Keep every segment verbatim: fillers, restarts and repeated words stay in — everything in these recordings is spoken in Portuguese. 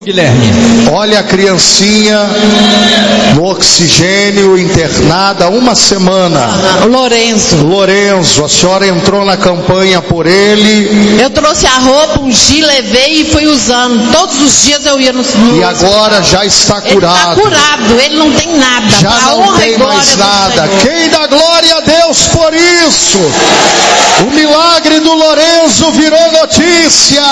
Guilherme, olha a criancinha no oxigênio, internada uma semana. O Lorenzo. Lorenzo, a senhora entrou na campanha por ele. Eu trouxe a roupa, ungi, levei e fui usando. Todos os dias eu ia no, no E agora já está curado. Ele está curado, ele não tem nada. Já não tem mais nada. Quem dá glória a Deus por isso? O milagre do Lorenzo virou notícia.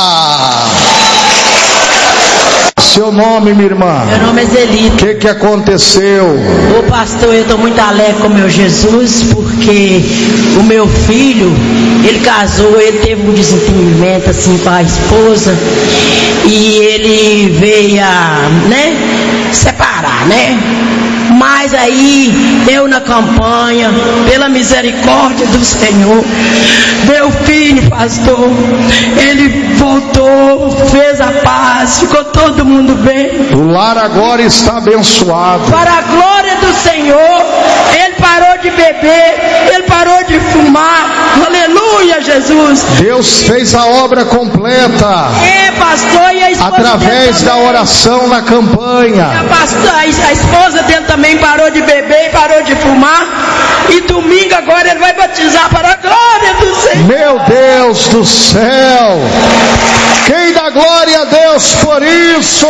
Seu nome, minha irmã? Meu nome é Zelita. O que que aconteceu? Ô pastor, eu estou muito alegre com o meu Jesus, porque o meu filho, ele casou, ele teve um desentendimento assim com a esposa, e ele veio a, né, separar, né? Mas aí, eu na campanha, pela misericórdia do Senhor, meu filho, pastor, ele voltou, fez a paz, ficou todo mundo bem. O lar agora está abençoado. Para a glória do Senhor, ele parou de beber, ele parou de fumar. Aleluia, Jesus. Deus fez a obra completa. É, pastor, e a esposa através da oração na campanha. A, pastor, a esposa dele também parou de beber e parou de fumar. E domingo agora ele vai batizar para a glória do Senhor. Meu Deus do céu! Quem dá glória a Deus por isso?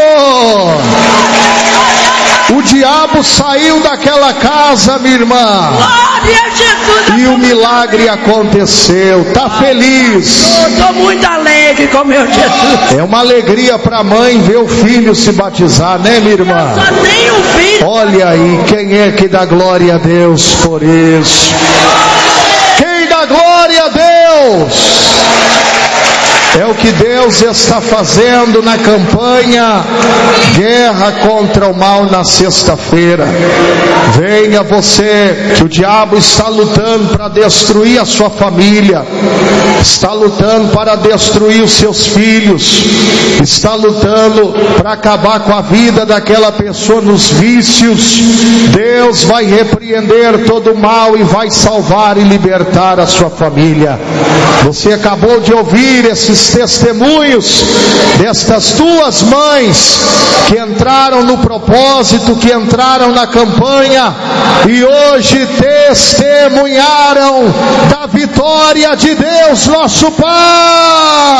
O diabo saiu daquela casa, minha irmã. Glória a Jesus. E o milagre aconteceu. Está feliz? Estou muito alegre com meu Jesus. É uma alegria para a mãe ver o filho se batizar, né, minha irmã? Eu só tenho um filho. Olha aí, quem é que dá glória a Deus por isso? Quem dá glória a Deus? É o que Deus está fazendo na campanha Guerra contra o Mal na sexta-feira. Venha você, que o diabo está lutando para destruir a sua família, está lutando para destruir os seus filhos, está lutando para acabar com a vida daquela pessoa nos vícios. Deus vai repreender todo o mal e vai salvar e libertar a sua família. Você acabou de ouvir esses testemunhos destas duas mães que entraram no propósito, que entraram na campanha e hoje testemunharam da vitória de Deus nosso Pai.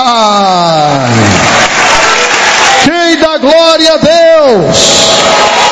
Quem dá glória a Deus?